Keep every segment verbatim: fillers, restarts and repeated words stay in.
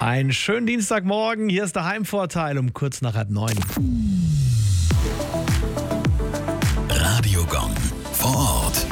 Einen schönen Dienstagmorgen, hier ist der Heimvorteil um kurz nach halb neun. Radiogong vor Ort.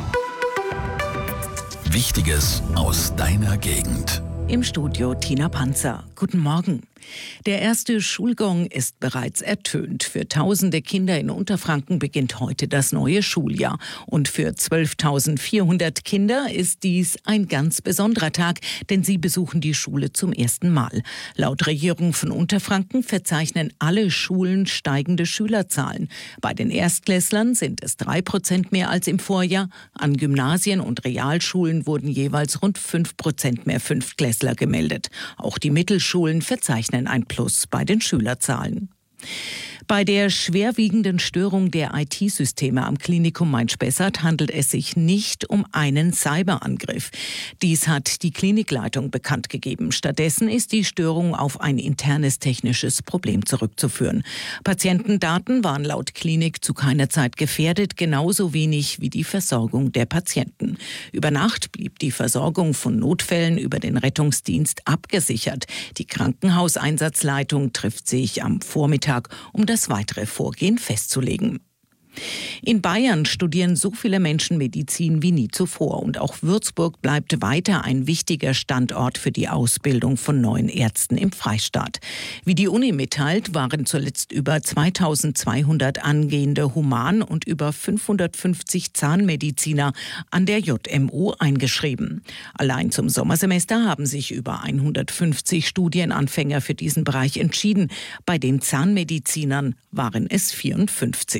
Wichtiges aus deiner Gegend. Im Studio Tina Panzer. Guten Morgen. Der erste Schulgong ist bereits ertönt. Für tausende Kinder in Unterfranken beginnt heute das neue Schuljahr. Und für zwölftausendvierhundert Kinder ist dies ein ganz besonderer Tag, denn sie besuchen die Schule zum ersten Mal. Laut Regierung von Unterfranken verzeichnen alle Schulen steigende Schülerzahlen. Bei den Erstklässlern sind es drei Prozent mehr als im Vorjahr. An Gymnasien und Realschulen wurden jeweils rund fünf Prozent mehr Fünftklässler gemeldet. Auch die Mittelschulen verzeichnen ein Plus bei den Schülerzahlen. Bei der schwerwiegenden Störung der I T-Systeme am Klinikum Main-Spessart handelt es sich nicht um einen Cyberangriff. Dies hat die Klinikleitung bekannt gegeben. Stattdessen ist die Störung auf ein internes technisches Problem zurückzuführen. Patientendaten waren laut Klinik zu keiner Zeit gefährdet, genauso wenig wie die Versorgung der Patienten. Über Nacht blieb die Versorgung von Notfällen über den Rettungsdienst abgesichert. Die Krankenhauseinsatzleitung trifft sich am Vormittag, um das weitere Vorgehen festzulegen. In Bayern studieren so viele Menschen Medizin wie nie zuvor und auch Würzburg bleibt weiter ein wichtiger Standort für die Ausbildung von neuen Ärzten im Freistaat. Wie die Uni mitteilt, waren zuletzt über zweitausendzweihundert angehende Human- und über fünfhundertfünfzig Zahnmediziner an der J M U eingeschrieben. Allein zum Sommersemester haben sich über hundertfünfzig Studienanfänger für diesen Bereich entschieden. Bei den Zahnmedizinern waren es vierundfünfzig.